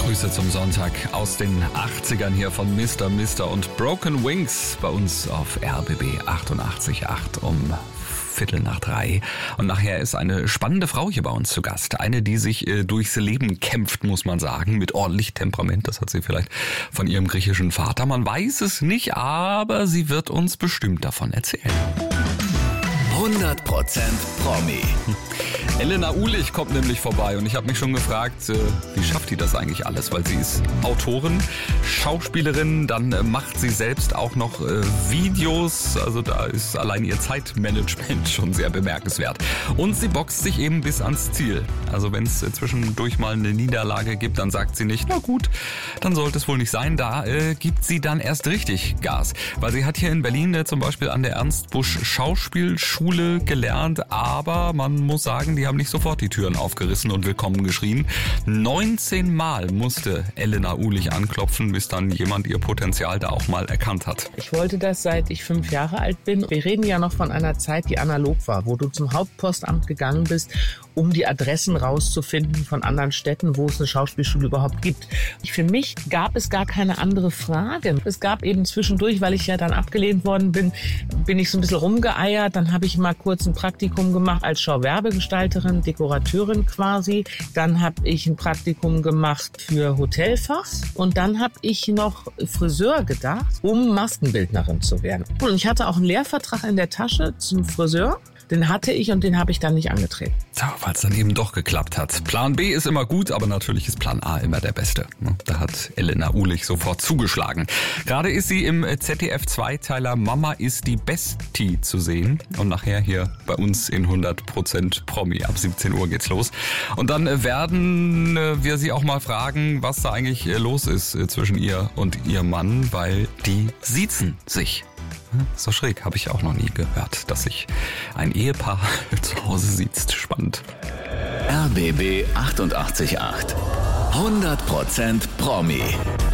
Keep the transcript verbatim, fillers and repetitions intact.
Grüße zum Sonntag aus den achtzigern hier von Mister Mister und Broken Wings bei uns auf R B B achtundachtzig Komma acht um Viertel nach drei. Und nachher ist eine spannende Frau hier bei uns zu Gast. Eine, die sich äh, durchs Leben kämpft, muss man sagen, mit ordentlich Temperament. Das hat sie vielleicht von ihrem griechischen Vater. Man weiß es nicht, aber sie wird uns bestimmt davon erzählen. hundert Prozent Promi. Elena Uhlich kommt nämlich vorbei und ich habe mich schon gefragt, äh, wie schafft die das eigentlich alles? Weil sie ist Autorin, Schauspielerin, dann äh, macht sie selbst auch noch äh, Videos. Also da ist allein ihr Zeitmanagement schon sehr bemerkenswert. Und sie boxt sich eben bis ans Ziel. Also wenn es äh, zwischendurch mal eine Niederlage gibt, dann sagt sie nicht, na gut, dann sollte es wohl nicht sein. Da äh, gibt sie dann erst richtig Gas. Weil sie hat hier in Berlin äh, zum Beispiel an der Ernst Busch Schauspielschule gelernt, aber man muss sagen, die haben nicht sofort die Türen aufgerissen und willkommen geschrien. neunzehn Mal musste Elena Uhlich anklopfen, bis dann jemand ihr Potenzial da auch mal erkannt hat. Ich wollte das, seit ich fünf Jahre alt bin. Wir reden ja noch von einer Zeit, die analog war, wo du zum Hauptpostamt gegangen bist, um die Adressen rauszufinden von anderen Städten, wo es eine Schauspielschule überhaupt gibt. Für mich gab es gar keine andere Frage. Es gab eben zwischendurch, weil ich ja dann abgelehnt worden bin, bin ich so ein bisschen rumgeeiert. Dann habe ich mal kurz ein Praktikum gemacht als Schauwerbegestalterin, Dekorateurin quasi. Dann habe ich ein Praktikum gemacht für Hotelfachs und dann habe ich noch Friseur gedacht, um Maskenbildnerin zu werden. Und ich hatte auch einen Lehrvertrag in der Tasche zum Friseur. Den hatte ich und den habe ich dann nicht angetreten. Ja, weil es dann eben doch geklappt hat. Plan B ist immer gut, aber natürlich ist Plan A immer der beste. Da hat Elena Uhlich sofort zugeschlagen. Gerade ist sie im Z D F-Zweiteiler Mama ist die Bestie zu sehen. Und nachher hier bei uns in hundert Prozent Promi. Ab siebzehn Uhr geht's los. Und dann werden wir sie auch mal fragen, was da eigentlich los ist zwischen ihr und ihrem Mann, weil die siezen sich. So schräg, habe ich auch noch nie gehört, dass sich ein Ehepaar zu Hause sieht. Spannend. R B B achtundachtzig Komma acht. hundert Prozent Promi.